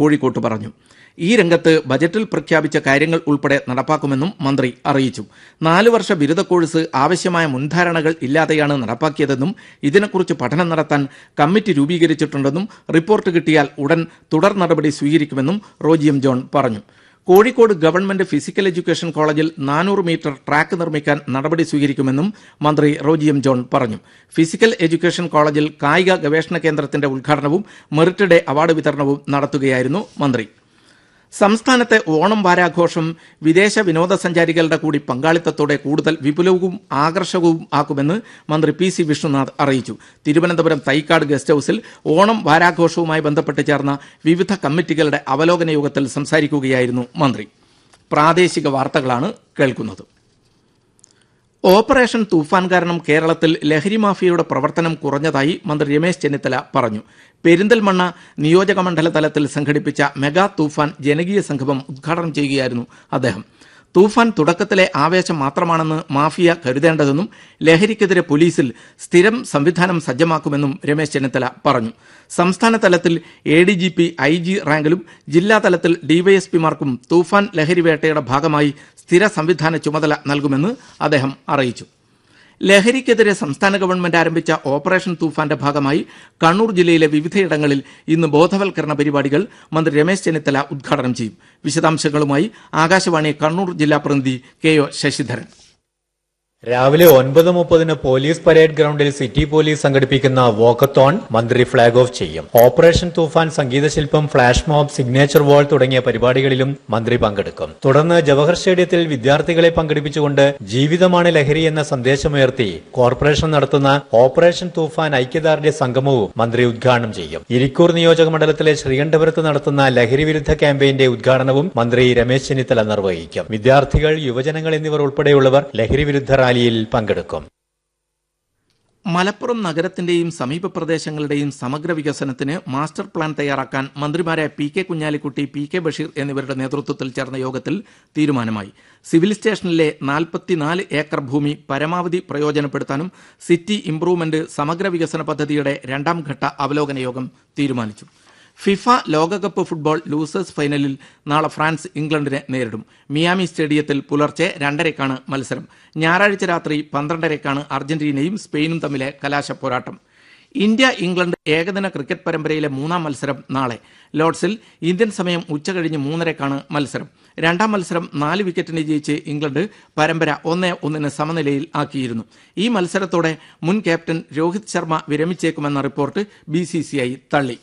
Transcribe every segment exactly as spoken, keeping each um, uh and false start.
കോഴിക്കോട്ട് പറഞ്ഞു. ഈ രംഗത്ത് ബജറ്റിൽ പ്രഖ്യാപിച്ച കാര്യങ്ങൾ ഉൾപ്പെടെ നടപ്പാക്കുമെന്നും മന്ത്രി അറിയിച്ചു. നാലു വർഷ ബിരുദ കോഴ്സ് ആവശ്യമായ മുൻധാരണകൾ ഇല്ലാതെയാണ് നടപ്പാക്കിയതെന്നും ഇതിനെക്കുറിച്ച് പഠനം നടത്താൻ കമ്മിറ്റി രൂപീകരിച്ചിട്ടുണ്ടെന്നും റിപ്പോർട്ട് കിട്ടിയാൽ ഉടൻ തുടർ നടപടി സ്വീകരിക്കുമെന്നും റോജി എം ജോൺ പറഞ്ഞു. കോഴിക്കോട് ഗവൺമെന്റ് ഫിസിക്കൽ എഡ്യൂക്കേഷൻ കോളേജിൽ നാനൂറ് മീറ്റർ ട്രാക്ക് നിർമ്മിക്കാൻ നടപടി സ്വീകരിക്കുമെന്നും മന്ത്രി റോജി എം ജോൺ പറഞ്ഞു. ഫിസിക്കൽ എഡ്യൂക്കേഷൻ കോളേജിൽ കായിക ഗവേഷണ കേന്ദ്രത്തിന്റെ ഉദ്ഘാടനവും മെറിറ്റ് ഡേ അവാർഡ് വിതരണവും നടത്തുകയായിരുന്നു മന്ത്രി. സംസ്ഥാനത്തെ ഓണം വാരാഘോഷം വിദേശ വിനോദസഞ്ചാരികളുടെ കൂടി പങ്കാളിത്തത്തോടെ കൂടുതൽ വിപുലവും ആകർഷകവും ആക്കുമെന്ന് മന്ത്രി പി സി വിഷ്ണുനാഥ് അറിയിച്ചു. തിരുവനന്തപുരം തൈക്കാട് ഗസ്റ്റ് ഹൌസിൽ ഓണം വാരാഘോഷവുമായി ബന്ധപ്പെട്ട് ചേർന്ന വിവിധ കമ്മിറ്റികളുടെ അവലോകന യോഗത്തിൽ സംസാരിക്കുകയായിരുന്നു മന്ത്രി. പ്രാദേശിക വാർത്തകളാണ് കേൾക്കുന്നത്. ഓപ്പറേഷൻ തൂഫാൻ കാരണം കേരളത്തിൽ ലഹരി മാഫിയയുടെ പ്രവർത്തനം കുറഞ്ഞതായി മന്ത്രി രമേശ് ചെന്നിത്തല പറഞ്ഞു. പെരിന്തൽമണ്ണ നിയോജക മണ്ഡല തലത്തിൽ സംഘടിപ്പിച്ച മെഗാ തൂഫാൻ ജനകീയ സംഗമം ഉദ്ഘാടനം ചെയ്യുകയായിരുന്നു അദ്ദേഹം. തൂഫാൻ തുടക്കത്തിലെ ആവേശം മാത്രമാണെന്ന് മാഫിയ കരുതേണ്ടതെന്നും ലഹരിക്കെതിരെ പോലീസിൽ സ്ഥിരം സംവിധാനം സജ്ജമാക്കുമെന്നും രമേശ് ചെന്നിത്തല പറഞ്ഞു. സംസ്ഥാന തലത്തിൽ A D G P I G റാങ്കിലും ജില്ലാ തലത്തിൽ ഡിവൈഎസ്പിമാർക്കും തൂഫാൻ ലഹരി വേട്ടയുടെ ഭാഗമായി സ്ഥിര സംവിധാന ചുമതല നൽകുമെന്ന് അദ്ദേഹം അറിയിച്ചു. ലഹരിക്കെതിരെ സംസ്ഥാന ഗവൺമെന്റ് ആരംഭിച്ച ഓപ്പറേഷൻ തൂഫാന്റെ ഭാഗമായി കണ്ണൂർ ജില്ലയിലെ വിവിധയിടങ്ങളിൽ ഇന്ന് ബോധവൽക്കരണ പരിപാടികൾ മന്ത്രി രമേശ് ചെന്നിത്തല ഉദ്ഘാടനം ചെയ്യും. വിശദാംശങ്ങളുമായി ആകാശവാണി കണ്ണൂർ ജില്ലാ പ്രതിനിധി കെ ഒ ശശിധരൻ. രാവിലെ ഒൻപത് മുപ്പതിന് പോലീസ് പരേഡ് ഗ്രൌണ്ടിൽ സിറ്റി പോലീസ് സംഘടിപ്പിക്കുന്ന വോക്കത്തോൺ മന്ത്രി ഫ്ളാഗ് ഓഫ് ചെയ്യും. ഓപ്പറേഷൻ തൂഫാൻ സംഗീതശില്പം, ഫ്ളാഷ് മോബ്, സിഗ്നേച്ചർ വാൾ തുടങ്ങിയ പരിപാടികളിലും മന്ത്രി പങ്കെടുക്കും. തുടർന്ന് ജവഹർ സ്റ്റേഡിയത്തിൽ വിദ്യാർത്ഥികളെ പങ്കെടുപ്പിച്ചുകൊണ്ട് ജീവിതമാണ് ലഹരി എന്ന സന്ദേശമുയർത്തി കോർപ്പറേഷൻ നടത്തുന്ന ഓപ്പറേഷൻ തൂഫാൻ ഐക്യദാർഢ്യ സംഗമവും മന്ത്രി ഉദ്ഘാടനം ചെയ്യും. ഇരിക്കൂർ നിയോജക മണ്ഡലത്തിലെ ശ്രീകണ്ഠപുരത്ത് നടത്തുന്ന ലഹരി വിരുദ്ധ ക്യാമ്പയിന്റെ ഉദ്ഘാടനവും മന്ത്രി രമേശ് ചെന്നിത്തല നിർവഹിക്കും. വിദ്യാർത്ഥികൾ, യുവജനങ്ങൾ എന്നിവർ ഉൾപ്പെടെയുള്ളവർ ലഹരി വിരുദ്ധ റാലിയിൽ പങ്കെടുക്കും. മലപ്പുറം നഗരത്തിന്റെയും സമീപ പ്രദേശങ്ങളുടെയും സമഗ്ര വികസനത്തിന് മാസ്റ്റർ പ്ലാൻ തയ്യാറാക്കാൻ മന്ത്രിമാരായ P K Kunhalikutty, P K Basheer എന്നിവരുടെ നേതൃത്വത്തിൽ ചേർന്ന യോഗത്തിൽ തീരുമാനമായി. സിവിൽ സ്റ്റേഷനിലെ നാൽപ്പത്തിനാല് ഏക്കർ ഭൂമി പരമാവധി പ്രയോജനപ്പെടുത്താനും സിറ്റി ഇംപ്രൂവ്മെന്റ് സമഗ്ര വികസന പദ്ധതിയുടെ രണ്ടാം ഘട്ട അവലോകന യോഗം തീരുമാനിച്ചു. ഫിഫ ലോകകപ്പ് ഫുട്ബോൾ ലൂസേഴ്സ് ഫൈനലിൽ നാളെ ഫ്രാൻസ് ഇംഗ്ലണ്ടിനെ നേരിടും. മിയാമി സ്റ്റേഡിയത്തിൽ പുലർച്ചെ രണ്ടരയ്ക്കാണ് മത്സരം. ഞായറാഴ്ച രാത്രി പന്ത്രണ്ടരയ്ക്കാണ് അർജന്റീനയും സ്പെയിനും തമ്മിലെ കലാശ പോരാട്ടം. ഇന്ത്യ ഇംഗ്ലണ്ട് ഏകദിന ക്രിക്കറ്റ് പരമ്പരയിലെ മൂന്നാം മത്സരം നാളെ ലോർഡ്സിൽ ഇന്ത്യൻ സമയം ഉച്ചകഴിഞ്ഞ് മൂന്നരയ്ക്കാണ് മത്സരം. രണ്ടാം മത്സരം നാല് വിക്കറ്റിന് ജയിച്ച് ഇംഗ്ലണ്ട് പരമ്പര ഒന്നേ ഒന്നിന് സമനിലയിൽ ആക്കിയിരുന്നു. ഈ മത്സരത്തോടെ മുൻ captain Rohit Sharma വിരമിച്ചേക്കുമെന്ന report B C C I തള്ളി.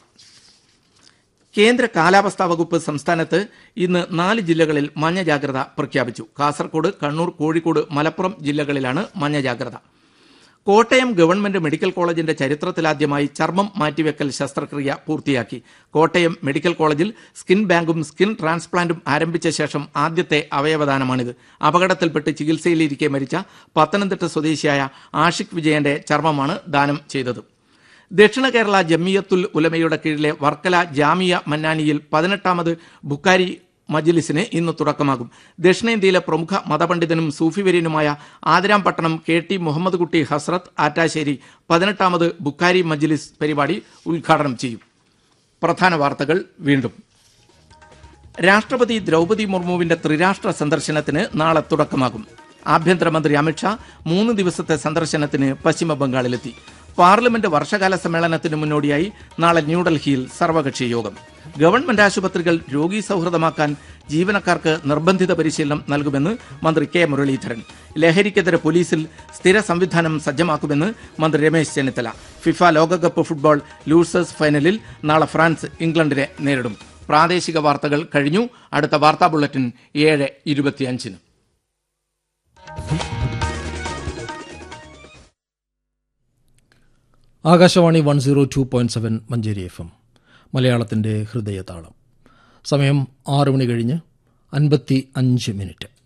കേന്ദ്ര കാലാവസ്ഥാ വകുപ്പ് സംസ്ഥാനത്ത് ഇന്ന് നാല് ജില്ലകളിൽ മഞ്ഞ ജാഗ്രത പ്രഖ്യാപിച്ചു. കാസർകോട്, കണ്ണൂർ, കോഴിക്കോട്, മലപ്പുറം ജില്ലകളിലാണ് മഞ്ഞ ജാഗ്രത. കോട്ടയം ഗവൺമെന്റ് മെഡിക്കൽ കോളേജിന്റെ ചരിത്രത്തിലാദ്യമായി ചർമ്മം മാറ്റിവെക്കൽ ശസ്ത്രക്രിയ പൂർത്തിയാക്കി. കോട്ടയം മെഡിക്കൽ കോളേജിൽ സ്കിൻ ബാങ്കും സ്കിൻ ട്രാൻസ്പ്ലാന്റും ആരംഭിച്ച ശേഷം ആദ്യത്തെ അവയവദാനമാണിത്. അപകടത്തിൽപ്പെട്ട് ചികിത്സയിലിരിക്കെ മരിച്ച പത്തനംതിട്ട സ്വദേശിയായ ആഷിഖ് വിജയന്റെ ചർമ്മമാണ് ദാനം ചെയ്തത്. ദക്ഷിണ കേരള ജമിയത്തുൽ ഉലമയുടെ കീഴിലെ വർക്കല ജാമിയ മന്നാനിയിൽ പതിനെട്ടാമത് ബുഖാരി മജ്ലിസിന് ഇന്ന് തുടക്കമാകും. ദക്ഷിണേന്ത്യയിലെ പ്രമുഖ മതപണ്ഡിതനും സൂഫിവര്യനുമായ ആതിരാംപട്ടണം കെ ടി മുഹമ്മദ് കുട്ടി ഹസ്രത്ത് ആറ്റാശ്ശേരി പതിനെട്ടാമത് ബുഖാരി മജ്ലിസ് പരിപാടി ഉദ്ഘാടനം ചെയ്യും. പ്രധാന വാർത്തകൾ വീണ്ടും. രാഷ്ട്രപതി ദ്രൗപദി മുർമുവിന്റെ ത്രിരാഷ്ട്ര സന്ദർശനത്തിന് നാളെ തുടക്കമാകും. ആഭ്യന്തരമന്ത്രി അമിത്ഷാ മൂന്ന് ദിവസത്തെ സന്ദർശനത്തിന് പശ്ചിമ ബംഗാളിലെത്തി. പാർലമെന്റ് വർഷകാല സമ്മേളനത്തിന് മുന്നോടിയായി നാളെ ന്യൂഡൽഹിയിൽ സർവകക്ഷി യോഗം. ഗവൺമെന്റ് ആശുപത്രികൾ രോഗീ സൌഹൃദമാക്കാൻ ജീവനക്കാർക്ക് നിർബന്ധിത പരിശീലനം നൽകുമെന്ന് മന്ത്രി കെ മുരളീധരൻ. ലഹരിക്കെതിരെ പോലീസിൽ സ്ഥിര സംവിധാനം സജ്ജമാക്കുമെന്ന് മന്ത്രി രമേശ് ചെന്നിത്തല. ഫിഫ ലോകകപ്പ് ഫുട്ബോൾ ലൂസേഴ്സ് ഫൈനലിൽ നാളെ ഫ്രാൻസ് ഇംഗ്ലണ്ടിനെ നേരിടും. പ്രാദേശിക വാർത്തകൾ കഴിഞ്ഞു. അടുത്ത വാർത്താ ബുള്ളറ്റിൻ ഏഴ് ഇരുപത്തിയഞ്ചിന്. Akashvani one zero two point seven Manjeri F M, മലയാളത്തിന്റെ ഹൃദയതാളം. സമയം ആറ് മണി കഴിഞ്ഞ് അൻപത്തി അഞ്ച് മിനിറ്റ്.